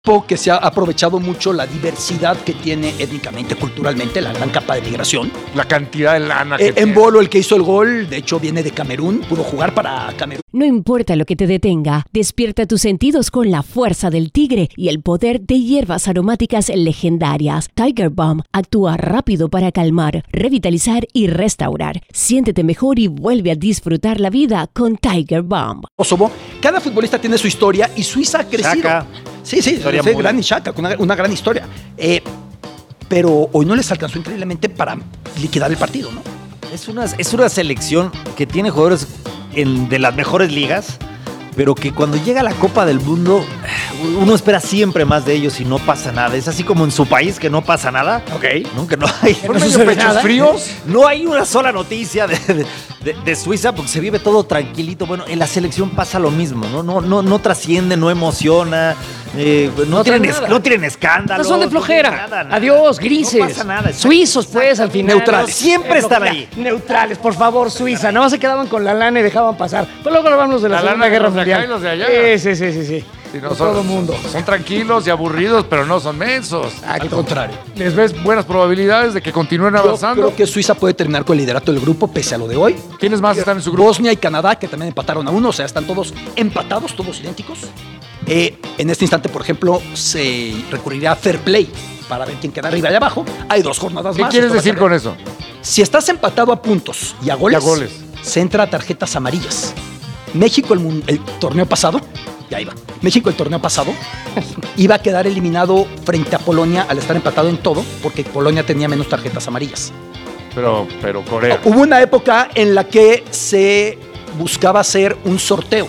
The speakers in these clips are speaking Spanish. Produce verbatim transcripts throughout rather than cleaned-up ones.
que se ha aprovechado mucho la diversidad que tiene étnicamente, culturalmente, la gran capa de migración. La cantidad de lana que eh, tiene. Embolo, el que hizo el gol, de hecho viene de Camerún, pudo jugar para Camerún. No importa lo que te detenga, despierta tus sentidos con la fuerza del tigre y el poder de hierbas aromáticas legendarias. Tiger Balm actúa rápido para calmar, revitalizar y restaurar. Siéntete mejor y vuelve a disfrutar la vida con Tiger Balm. Kosovo, cada futbolista tiene su historia y Suiza ha crecido. Xhaka. Sí, sí, Historia fue muy- gran Xhaka, una, una gran historia. Eh, pero hoy no les alcanzó increíblemente para liquidar el partido, ¿no? Es una, es una selección que tiene jugadores en- de las mejores ligas, pero que cuando llega a la Copa del Mundo, uno espera siempre más de ellos y no pasa nada. Es así como en su país que no pasa nada. Ok. ¿No? Que no hay, ¿Son medio pechos fríos? no hay una sola noticia de, de- de- de Suiza porque se vive todo tranquilito. Bueno, en la selección pasa lo mismo, ¿no? No, no, no trasciende, no emociona, eh, no, No tienen, traen es- nada. no tienen escándalos. Estos son de no flojera. tienen nada, nada. Adiós, grises. No pasa nada. exacto. Suizos, pues, al final. Neutrales. Siempre están ahí. Neutrales, por favor, Suiza. Nada más se quedaban con la lana y dejaban pasar. Pero luego hablamos de la, La Segunda lana de Guerra los de acá Mundial. y los de allá. Sí, sí, sí, sí. sí. Sí, no, Con son, todo el mundo. Son tranquilos y aburridos, pero no son mensos. Al contrario. ¿Les ves buenas probabilidades de que continúen Yo avanzando? creo que Suiza puede terminar con el liderato del grupo pese a lo de hoy. ¿Quiénes más están en su grupo? Bosnia y Canadá, que también empataron a uno, o sea, están todos empatados, todos idénticos. Eh, en este instante, por ejemplo, se recurrirá a fair play para ver quién queda arriba y abajo. Hay dos jornadas ¿Qué más. quieres esto va a decir ser- con eso? Si estás empatado a puntos y a goles, Y a goles. se entra a tarjetas amarillas. México, el, mun- el torneo pasado, ya iba. México, el torneo pasado, iba a quedar eliminado frente a Polonia al estar empatado en todo, porque Polonia tenía menos tarjetas amarillas. Pero, pero Corea. Hubo una época en la que se buscaba hacer un sorteo.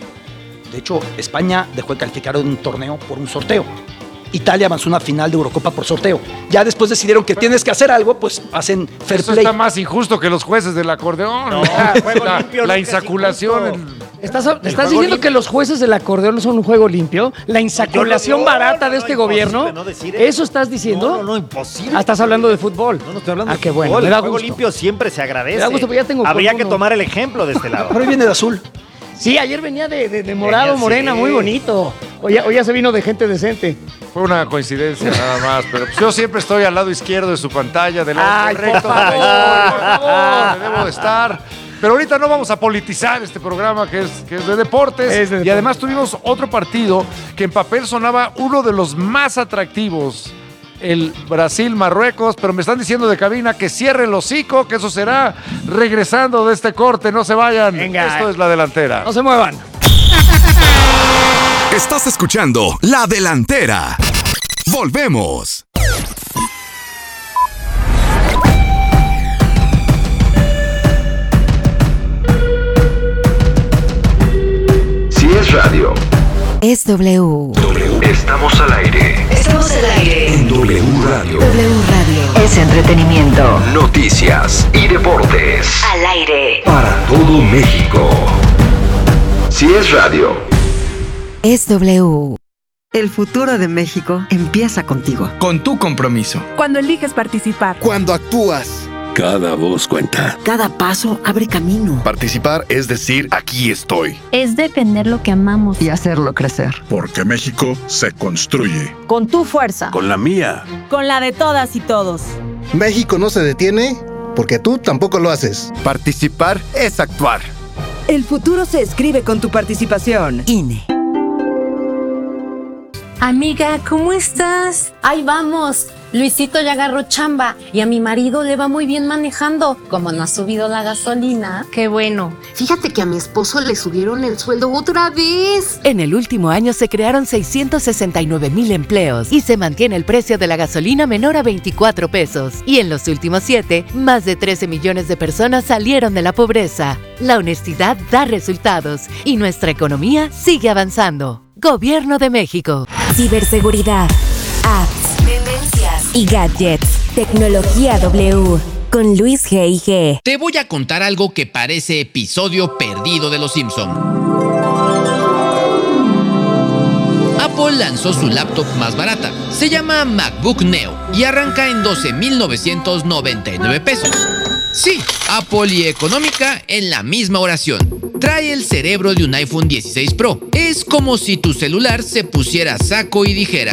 De hecho, España dejó de calificar un torneo por un sorteo. Italia avanzó a una final de Eurocopa por sorteo. Ya después decidieron que tienes que hacer algo, pues hacen fair Eso play. está más injusto que los jueces del acordeón. No, juego la, limpio la nunca es insaculación. injusto. el- ¿Estás, El estás juego diciendo limpio. que los jueces del acordeón no son un juego limpio? ¿La insaculación Yo no- barata no, de no, este imposible gobierno? no decir ¿Eso estás diciendo? No, no, no, imposible. Ah, estás hablando de fútbol. No, no estoy hablando Ah, de qué bueno, fútbol. me da El juego gusto. limpio siempre se agradece. Me da gusto, pero ya tengo Habría con que uno. tomar el ejemplo de este lado. Pero hoy viene de azul. Sí, ayer venía de, de- de morado, Venía, morena, sí. muy bonito. Hoy ya, hoy ya se vino de gente decente. Fue una coincidencia nada más, pero pues yo siempre estoy al lado izquierdo de su pantalla, del lado Ay, correcto por de la favor, historia, por favor. donde debo de estar. Pero ahorita no vamos a politizar este programa que es, que es de deportes. Es de Y deportes. además tuvimos otro partido que en papel sonaba uno de los más atractivos. El Brasil-Marruecos, pero me están diciendo de cabina que cierre el hocico, que eso será regresando de este corte. No se vayan. Venga. Esto es La Delantera. No se muevan. Estás escuchando La Delantera. Volvemos. Si es radio, Es W. estamos al aire. Estamos al aire. En W Radio. W Radio. Es entretenimiento. Noticias y deportes. Al aire. Para todo México. Si es radio. Es W. El futuro de México empieza contigo. Con tu compromiso. Cuando eliges participar. Cuando actúas. Cada voz cuenta. Cada paso abre camino. Participar es decir, aquí estoy. Es defender lo que amamos. Y hacerlo crecer. Porque México se construye. Con tu fuerza. Con la mía. Con la de todas y todos. México no se detiene porque tú tampoco lo haces. Participar es actuar. El futuro se escribe con tu participación. I N E. Amiga, ¿cómo estás? Ahí vamos. Luisito ya agarró chamba y a mi marido le va muy bien manejando. Como no ha subido la gasolina. Qué bueno. Fíjate que a mi esposo le subieron el sueldo otra vez. En el último año se crearon seiscientos sesenta y nueve mil empleos y se mantiene el precio de la gasolina menor a veinticuatro pesos. Y en los últimos siete, más de trece millones de personas salieron de la pobreza. La honestidad da resultados y nuestra economía sigue avanzando. Gobierno de México. Ciberseguridad. Apps. Tendencias. Y gadgets. Tecnología W. Con Luis G I G. Te voy a contar algo que parece episodio perdido de Los Simpson. Apple lanzó su laptop más barata. Se llama MacBook Neo y arranca en doce mil novecientos noventa y nueve pesos. Sí, Apple y económica en la misma oración. Trae el cerebro de un iPhone dieciséis Pro. Es como si tu celular se pusiera saco y dijera: